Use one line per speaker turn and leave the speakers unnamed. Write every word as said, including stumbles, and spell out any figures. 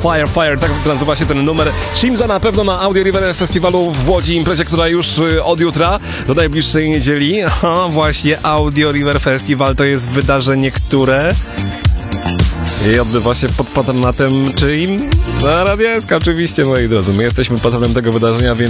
Fire, Fire, tak nazywa się ten numer. Shimza na pewno na Audio River Festiwalu w Łodzi, imprezie, która już od jutra do najbliższej niedzieli. Aha, właśnie Audio River Festival to jest wydarzenie, które i odbywa się pod patronatem czyim? Na Radia S K oczywiście, moi drodzy. My jesteśmy patronem tego wydarzenia, więc